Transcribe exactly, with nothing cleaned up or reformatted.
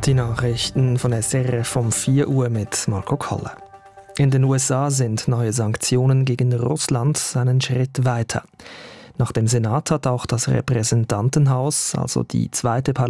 Die Nachrichten von S R F um vier Uhr mit Marco Koller. In den U S A sind neue Sanktionen gegen Russland einen Schritt weiter. Nach dem Senat hat auch das Repräsentantenhaus, also die zweite Parlamentarier,